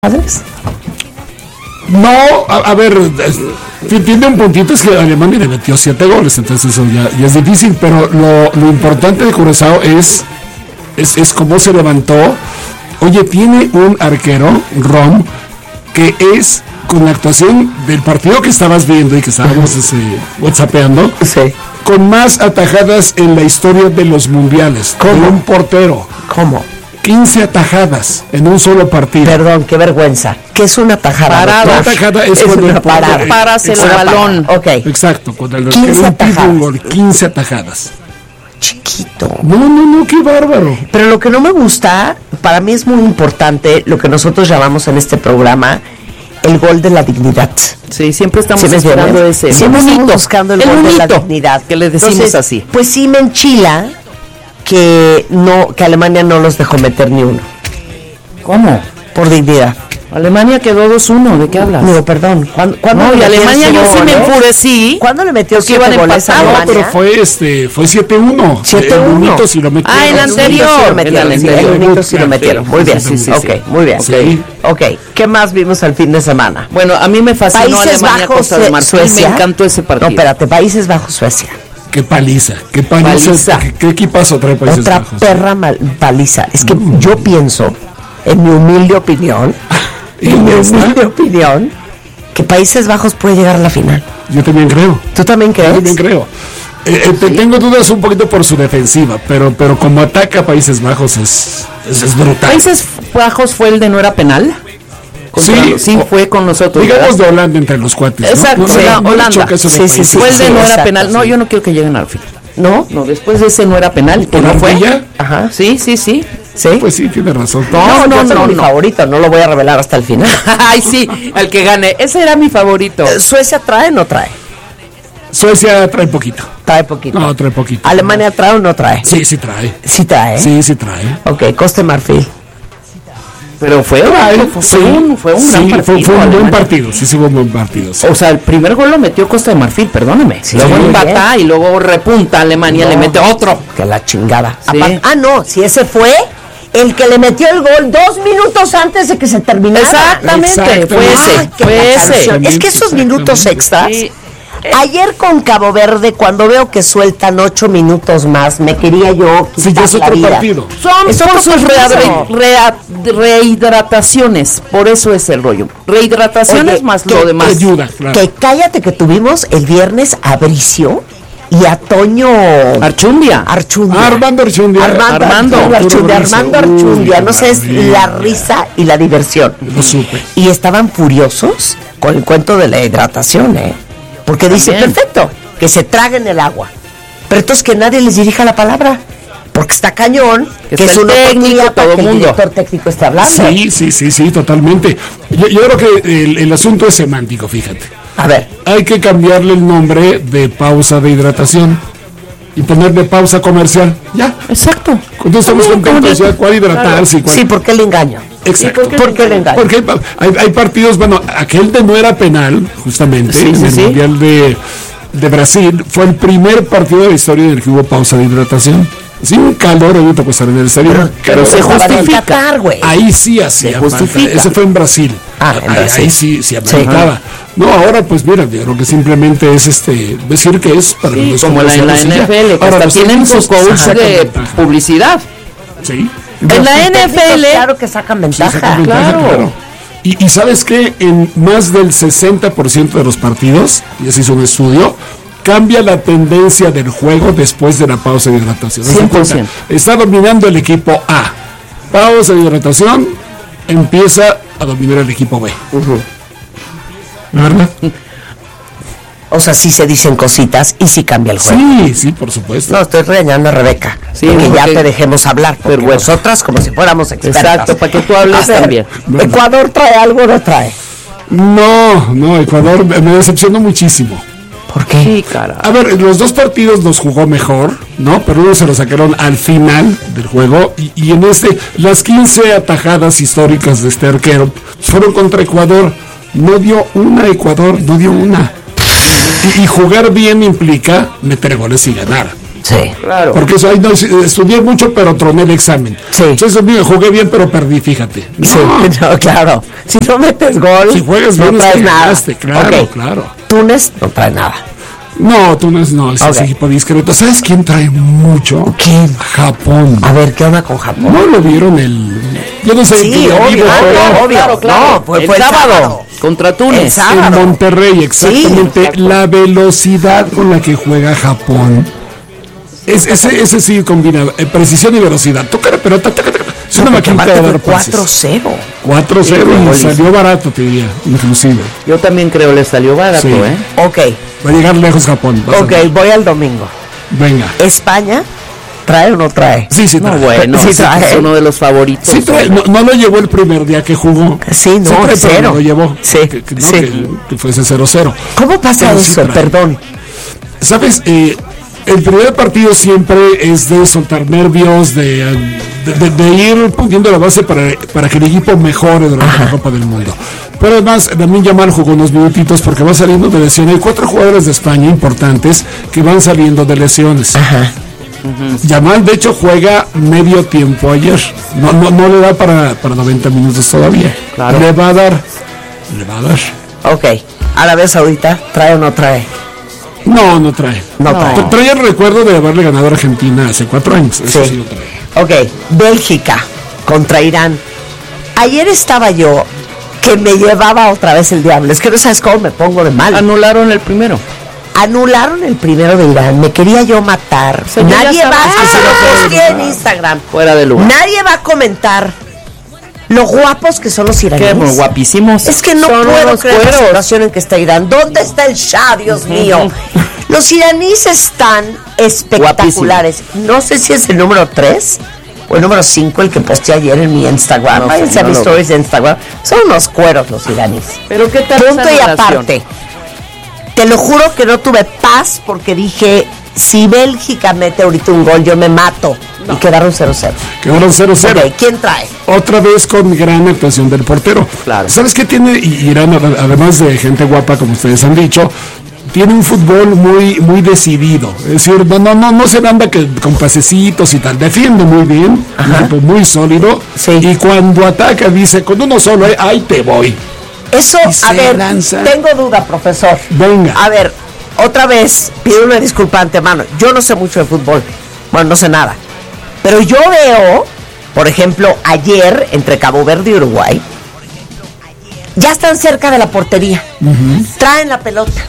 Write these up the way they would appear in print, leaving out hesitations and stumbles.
¿Sabes? No, a ver, tiene un puntito, es que Alemania le metió 7 goles, entonces eso ya es difícil, pero lo importante de Curazao es cómo se levantó. Oye, tiene un arquero, Rom, que es, con la actuación del partido que estabas viendo y que estábamos whatsappeando, Sí. con más atajadas en la historia de los mundiales. ¿Cómo? De un portero. ¿Cómo? 15 atajadas en un solo partido. Perdón, qué vergüenza. ¿Qué es una tajada? Parada. La atajada es cuando una el portero- parada. Paras el Exacto. balón. Ok. Exacto, cuando el 15 arquero impide atajadas. un gol, 15 atajadas. Chiquito. No, qué bárbaro. Pero lo que no me gusta, para mí es muy importante lo que nosotros llamamos en este programa el gol de la dignidad. Sí, siempre estamos ¿Sí me esperando entiendes? ese. Siempre el estamos bonito, buscando el gol de la bonito, dignidad. que le decimos Entonces, así. Pues sí me enchila que Alemania no los dejó meter ni uno. ¿Cómo? Por dignidad. Alemania quedó 2-1, ¿de qué hablas? Digo, perdón. ¿Cuándo No, le y metió Alemania ese yo sí gol, me enfurecí. ¿Cuándo le metió Porque 7 iban goles a empatados. No, Alemania? pero fue 7-1. 7-1. El bonito sí lo metieron. Ah, el anterior. Sí lo metieron, El sí, anterior. el bonito sí lo metieron. Muy bien, Sí, sí, ok, sí. muy bien. Sí. Ok, ¿qué más vimos el fin de semana? Bueno, a mí me fascinó Países Alemania, Bajos, Costa de Marfil. Suecia. Me encantó ese partido. No, espérate, Países Bajos, Suecia. Qué paliza. Paliza. ¿Qué equipazo trae Países Otra Bajos? perra paliza. Es que yo pienso, en mi humilde opinión, que Países Bajos puede llegar a la final. Yo también creo. ¿Tú también crees? Yo también creo. Tengo dudas un poquito por su defensiva, pero como ataca a Países Bajos es brutal. Países Bajos fue el de no era penal. Sí, fue con nosotros. Digamos ¿verdad? de Holanda entre los cuates, ¿no? Exacto, Holanda. Holanda. Sí, Fue el de no era exacto, penal. No, sí. yo no quiero que lleguen al final. ¿No? No, después de ese no era penal, que ¿Por no fue. Ardilla? Ajá. Sí. ¿Sí? Pues sí, tiene razón. No, no, mi favorito, no lo voy a revelar hasta el final. Ay, sí, el que gane. Ese era mi favorito. ¿Suecia trae o no trae? Suecia trae poquito. Trae poquito. No, trae poquito. ¿Alemania trae o no trae? Sí trae. Sí trae. Sí trae. Ok, Costa de Marfil. Pero fue un gran partido. Fue un buen Alemania. partido. Sí, fue un buen partido. Sí. O sea, el primer gol lo metió Costa de Marfil, perdóname. Luego muy empata y luego repunta Alemania, le mete otro. Que la chingada. Sí. No, si ese fue el que le metió el gol 2 minutos antes de que se terminara. Exactamente, fue Ay, ese, qué fue ese. canción. Es que esos minutos extras. Sí. Ayer con Cabo Verde, cuando veo que sueltan 8 minutos más, me quería yo quitar Sí, ya es la otro vida. partido. Son Es por otro sus partido. rehidrataciones, por eso es el rollo. Rehidrataciones Oye, más que- lo demás. Ayuda, claro. Que cállate que tuvimos el viernes a Bricio y a Toño Archundia. Archundia. Armando Archundia. Armando Archundia, no sé, es Maravilla. la risa y la diversión. Lo supe. Y estaban furiosos con el cuento de la hidratación, porque dice, También. perfecto, que se traguen el agua, pero entonces que nadie les dirija la palabra, porque está cañón, Que que está es el una técnico, oportunidad para todo que el mundo. director técnico esté hablando. Sí, totalmente. Yo creo que el asunto es semántico, fíjate. A ver, Hay que cambiarle el nombre de pausa de hidratación y ponerle pausa comercial. Ya. Exacto. Cuando estamos contentos, ya cuál hidratarse y cuál. sí, ¿por qué el engaño? Exacto. ¿Por qué el engaño? Porque hay partidos, bueno, aquel de no era penal, justamente, Sí, en sí, el sí. Mundial de Brasil, fue el primer partido de la historia en el que hubo pausa de hidratación. Sí, un calor ahorita pues en el estadio. Pero se estaban- justifica. En Qatar, güey. Ahí sí hacía falta. justifica. Ese fue en Brasil. Ah, en Brasil. Ahí sí ameritaba. No, ahora pues mira, yo creo que simplemente es decir que es para Sí, los como en la comerciales y ya. NFL, que Ahora, hasta los tienen su equipos coach sacan de ventaja. publicidad. Sí. En la NFL, Claro que sacan ventaja. Sacan ventaja, claro. Y sabes que en más del 60% de los partidos, y se hizo un estudio, cambia la tendencia del juego después de la pausa de hidratación. Haz de 100%. cuenta, está dominando el equipo A. Pausa de hidratación, empieza a dominar el equipo B. ¿Verdad? O sea, sí se dicen cositas y sí cambia el juego. Sí, por supuesto. No, estoy regañando a Rebeca. Sí, que ya porque- te dejemos hablar. Porque Pero bueno. nosotras como si fuéramos expertas. Exacto, para que tú hables A ver, también. ¿Ecuador trae algo o no trae? No, Ecuador me decepcionó muchísimo. ¿Por qué? sí, cara. A ver, los dos partidos los jugó mejor, ¿no? Pero uno se lo sacaron al final del juego y en las 15 atajadas históricas de este arquero fueron contra Ecuador. No dio una Ecuador, no dio una. Y jugar bien implica meter goles y ganar. Sí, Claro. Porque eso ahí no estudié mucho, pero troné el examen. Sí. Entonces, mira, jugué bien, pero perdí, fíjate. No, sí, no, claro. Si no metes gol, si juegas no bien, es traes que nada. ganaste, claro, Ok. claro. Túnez no trae nada. No, Túnez no, es Ok. ese equipo discreto. ¿Sabes quién trae mucho? ¿Quién? Japón. A ver, ¿qué onda con Japón? ¿No lo vieron Yo no sé Sí, en qué obvio, vivo, pero obvio. No, fue el sábado. Contra El Túnez. sábado. en Monterrey, exactamente. Sí, exacto. La velocidad con la que juega Japón. Ese sí combina precisión y velocidad. Toca la pelota, taca, taca. Es una maquinita de dar pases. 4-0. 4-0 y salió barato, te diría, inclusive. Yo también creo le salió barato, Sí. Ok, Va a llegar lejos Japón. vas a ok, ver. voy al domingo. Venga. ¿España trae o no trae? Sí, sí, No, trae. bueno, Sí, sí, trae. es uno de los favoritos. Sí, trae. No lo llevó el primer día que jugó. Sí, no, trae, pero cero. no lo llevó. Sí, Que sí. que fuese 0-0. ¿Cómo pasa Pero sí eso? trae. Perdón. ¿Sabes? El primer partido siempre es de soltar nervios, de ir poniendo la base para que el equipo mejore durante la Copa del Mundo. Pero además, Lamine Yamal jugó unos minutitos porque va saliendo de lesión. Hay 4 jugadores de España importantes que van saliendo de lesiones. Ajá. Yamal, de hecho, juega medio tiempo ayer. No le da para 90 minutos todavía. Claro. Le va a dar. Ok. Arabia Saudita, ¿trae o no trae? No trae. No trae. Trae el recuerdo de haberle ganado a Argentina hace 4 años. Eso Sí. sí lo trae. Ok, Bélgica contra Irán. Ayer estaba yo que me llevaba otra vez el diablo. Es que no sabes cómo me pongo de mal. Anularon el primero. Anularon el primero de Irán. Me quería yo matar. Señor, Nadie ya va sabes que a sí lo posteé en Instagram. Fuera de lugar. Nadie va a comentar lo guapos que son los Qué iraníes. guapísimos. Es que no Son puedo unos creer la cueros. situación en que está Irán. ¿Dónde está el Shah, Dios mío? Los iraníes están espectaculares. No sé si es el número 3 o el número 5 el que posteé ayer en mi Instagram. No sé, Váyanse a no mis lo stories de Instagram. Son unos cueros los iraníes. Pero qué tal Punto esa y relación? aparte. Te lo juro que no tuve paz porque dije, si Bélgica mete ahorita un gol, yo me mato. Y quedaron 0-0. Quedaron 0-0. Ok, ¿quién trae? Otra vez con gran actuación del portero. Claro. ¿Sabes qué tiene Irán, además de gente guapa, como ustedes han dicho? Tiene un fútbol muy decidido. Es decir, no se anda con pasecitos y tal. Defiende muy bien, un equipo muy sólido. Sí. Y cuando ataca, dice, con uno solo, ahí te voy. Eso, Y a se ver, lanza. tengo duda, profesor. Venga. A ver, otra vez, pido una disculpa de antemano. Yo no sé mucho de fútbol. Bueno, no sé nada. Pero yo veo, por ejemplo, ayer, entre Cabo Verde y Uruguay, ya están cerca de la portería. Traen la pelota.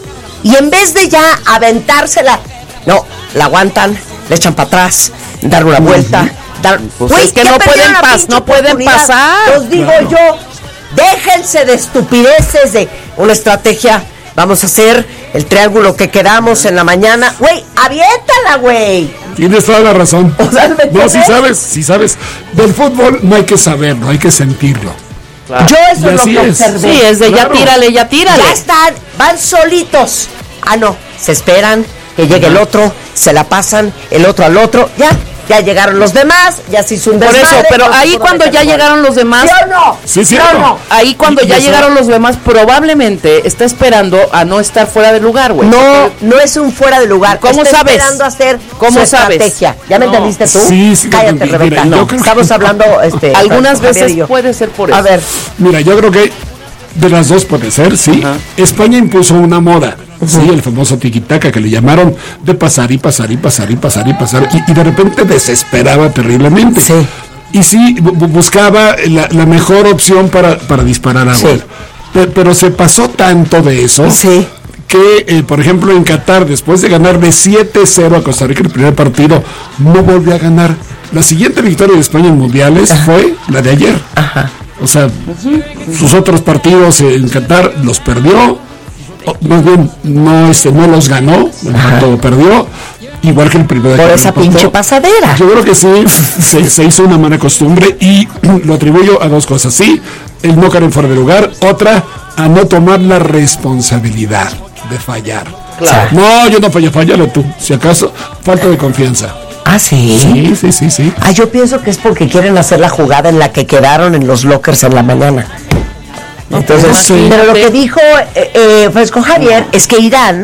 Y en vez de ya aventársela, no, la aguantan, le echan para atrás, dar una vuelta. Pues Güey, es que ya no perdieron pueden la pas- pinche no pueden oportunidad. pasar. Los digo Claro. yo, déjense de estupideces de una estrategia. Vamos a hacer el triángulo que queramos en la mañana. Güey, aviéntala, güey. Tienes toda la razón. O sea, ¿me no, entiendes? sí sabes. Del fútbol no hay que saberlo, hay que sentirlo. Yo eso Y es lo así que es. observé. Sí, es de Claro. ya tírale. Ya están, van solitos. Ah, no, se esperan que llegue el otro, se la pasan el otro al otro. Ya llegaron los demás, ya se hizo un Por desmadre. eso, pero no se ahí pudo cuando meter ya gol. llegaron los demás, ¿Sí o no? Sí, ¿Sí cierto. o no? ahí cuando Y ya eso- llegaron los demás, probablemente está esperando a no estar fuera de lugar, güey. No, no es un fuera de lugar. ¿Cómo Está sabes? esperando hacer ¿Cómo su sabes? estrategia. ¿Ya me No. entendiste tú? Sí, Cállate, mira, Rebeca. yo No, creo que estamos no. hablando, Algunas Javier veces y yo. puede ser por eso. A ver, Mira, yo creo que de las dos puede ser, sí. Ajá. España impuso una moda, sí, el famoso tiquitaca que le llamaron de pasar y pasar y pasar y pasar y pasar y de repente desesperaba terriblemente. Sí. Y sí, buscaba la mejor opción para disparar a Sí. gol. Pero se pasó tanto de eso sí. que, por ejemplo, en Qatar, después de ganar de 7-0 a Costa Rica el primer partido, no volvió a ganar. La siguiente victoria de España en mundiales fue la de ayer. Ajá. O sea, sus otros partidos en Qatar los perdió, o más bien no los ganó, todo perdió, igual que el primero. Por que esa empató. pinche pasadera. Yo creo que sí, se hizo una mala costumbre y lo atribuyo a dos cosas. Sí, el no caer en fuera de lugar, otra, a no tomar la responsabilidad de fallar. Claro. No, yo no fallé, fallalo tú, si acaso, falta de confianza. Ah, sí. Sí. Ah, yo pienso que es porque quieren hacer la jugada en la que quedaron en los lockers en la mañana. Entonces, sí. pero lo que dijo Fresco Javier es que Irán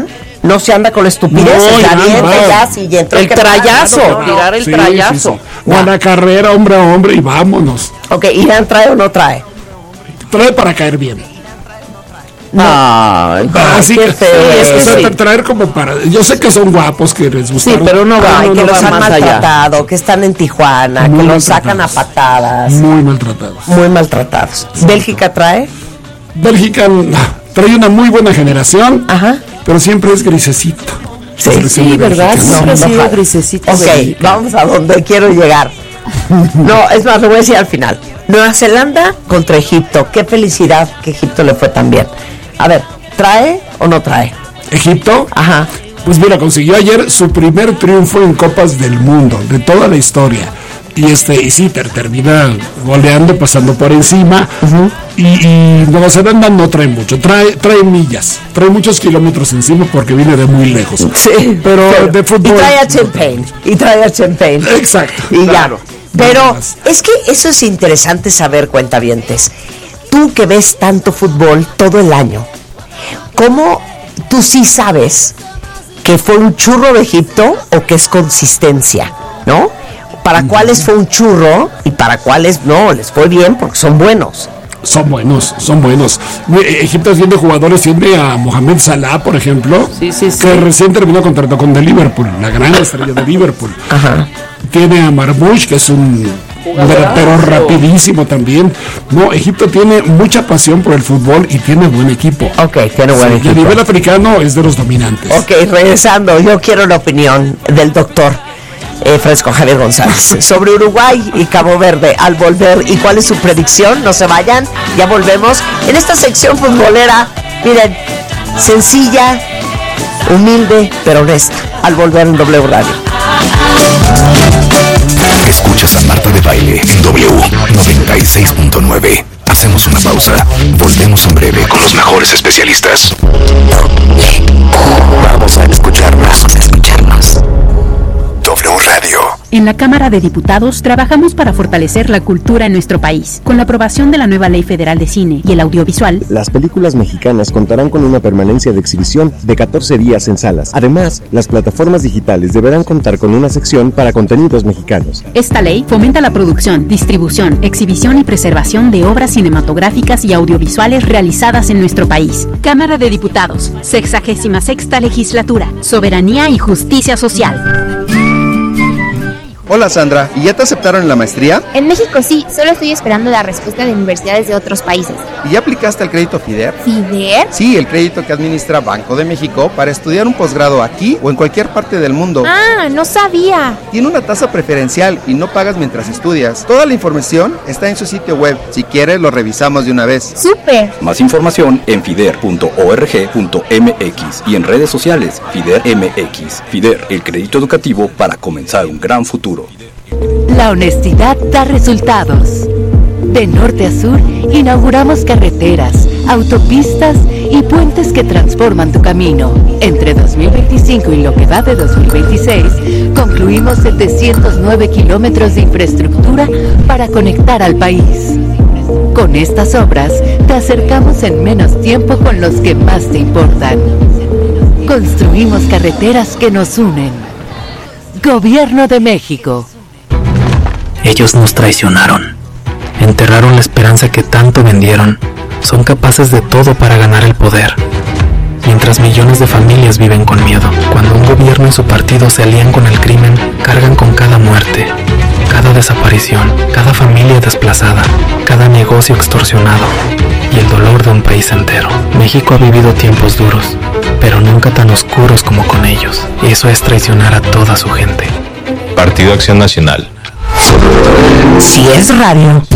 No se anda con la estupidez, y entró el trayazo, tirar el trayazo. Sí. O a la carrera, hombre a hombre, y vámonos. Ok, ¿Irán trae o no trae? Trae para caer bien. Así que sí. traer como para. Yo sé que son guapos, que les gustaron. Sí, pero no va, que no los va han más maltratado, allá. que están en Tijuana, Muy que los sacan a patadas. Muy maltratados. Muy maltratados. ¿Bélgica trae? Bélgica trae una muy buena generación, Ajá. pero siempre es grisecito. Sí, ¿verdad? Siempre ha sido grisecito. Ok, vamos a donde quiero llegar. No, es más, lo voy a decir al final. Nueva Zelanda contra Egipto. Qué felicidad que Egipto le fue tan bien. A ver, ¿trae o no trae? ¿Egipto? Ajá. Pues mira, consiguió ayer su primer triunfo en Copas del Mundo, de toda la historia. Y sí, termina goleando, pasando por encima. Uh-huh. Y Nueva Zelanda no trae mucho, trae millas, trae muchos kilómetros encima porque viene de muy lejos. Sí, pero de fútbol. Y trae a Champagne. Exacto. Y claro. Pero es que eso es interesante saber, cuentavientes. Tú que ves tanto fútbol todo el año, ¿cómo tú sí sabes que fue un churro de Egipto o que es consistencia, ¿no? Para cuáles fue un churro y para cuáles no, les fue bien porque son buenos. Son buenos. Egipto tiene jugadores, tiene a Mohamed Salah, por ejemplo, que recién terminó contrato con el Liverpool, la gran estrella de Liverpool. Ajá. Tiene a Marmoush, que es un delantero rapidísimo también. No, Egipto tiene mucha pasión por el fútbol y tiene buen equipo. Ok, tiene buen equipo. Y a nivel africano es de los dominantes. Ok, regresando, yo quiero la opinión del doctor Fresco Javier González sobre Uruguay y Cabo Verde al volver. ¿Y cuál es su predicción? No se vayan, ya volvemos en esta sección futbolera. Miren, sencilla, humilde, pero honesta. Al volver en W Radio. Escuchas a Marta de Baile en W 96.9. Hacemos una pausa. Volvemos en breve con los mejores especialistas. Vamos a escucharnos. W Radio. En la Cámara de Diputados trabajamos para fortalecer la cultura en nuestro país. Con la aprobación de la nueva Ley Federal de Cine y el Audiovisual, las películas mexicanas contarán con una permanencia de exhibición de 14 días en salas. Además, las plataformas digitales deberán contar con una sección para contenidos mexicanos. Esta ley fomenta la producción, distribución, exhibición y preservación de obras cinematográficas y audiovisuales realizadas en nuestro país. Cámara de Diputados, 66ª Legislatura, Soberanía y Justicia Social. Hola Sandra, ¿y ya te aceptaron en la maestría? En México sí, solo estoy esperando la respuesta de universidades de otros países. ¿Y ya aplicaste al crédito FIDER? ¿FIDER? Sí, el crédito que administra Banco de México para estudiar un posgrado aquí o en cualquier parte del mundo. Ah, no sabía. Tiene una tasa preferencial y no pagas mientras estudias. Toda la información está en su sitio web. Si quieres, lo revisamos de una vez. ¡Súper! Más información en fider.org.mx y en redes sociales FIDER MX. FIDER, el crédito educativo para comenzar un gran futuro. La honestidad da resultados. De norte a sur, inauguramos carreteras, autopistas y puentes que transforman tu camino. Entre 2025 y lo que va de 2026, concluimos 709 kilómetros de infraestructura para conectar al país. Con estas obras, te acercamos en menos tiempo con los que más te importan. Construimos carreteras que nos unen. Gobierno de México. Ellos nos traicionaron. Enterraron la esperanza que tanto vendieron. Son capaces de todo para ganar el poder. Mientras millones de familias viven con miedo. Cuando un gobierno y su partido se alían con el crimen, cargan con cada muerte, cada desaparición, cada familia desplazada, cada negocio extorsionado y el dolor de un país entero. México ha vivido tiempos duros, pero nunca tan oscuros como con ellos. Y eso es traicionar a toda su gente. Partido Acción Nacional. Si es radio.